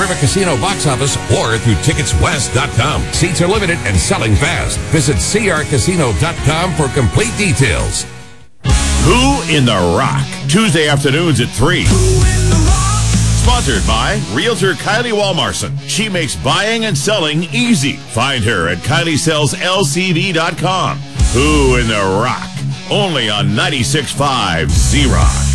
Minerva Casino box office or through TicketsWest.com. Seats are limited and selling fast. Visit crcasino.com for complete details. Who in the Rock? Tuesday afternoons at 3. Sponsored by Realtor Kylie Walmarson. She makes buying and selling easy. Find her at KylieSellsLCV.com. Who in the Rock? Only on 96.5 Z-Rock.